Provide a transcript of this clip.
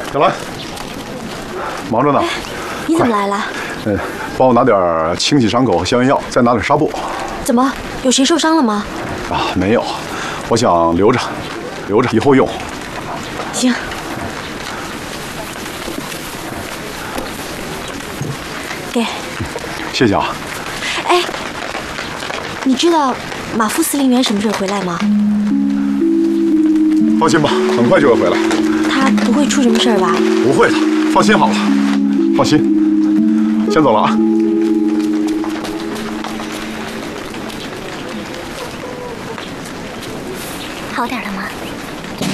小兰，忙着呢。 你怎么来了？ 帮我拿点清洗伤口和消炎药，再拿点纱布。 怎么？有谁受伤了吗？ 啊，没有，我想留着以后用。 行。给。 谢谢啊。 哎，你知道马副司令员什么时候回来吗？ 放心吧，很快就会回来。 他不会出什么事儿吧？ 不会的，放心好了。放心，先走了啊。 好点了吗？